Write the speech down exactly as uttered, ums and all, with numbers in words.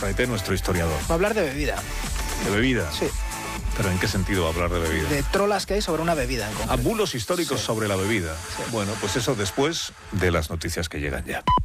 Traete, nuestro historiador. Va a hablar de bebida. ¿De bebida? Sí. ¿Pero en qué sentido hablar de bebida? De trolas que hay sobre una bebida en concreto. A bulos históricos Sí. sobre la bebida. Sí. Bueno, pues eso después de las noticias que llegan ya.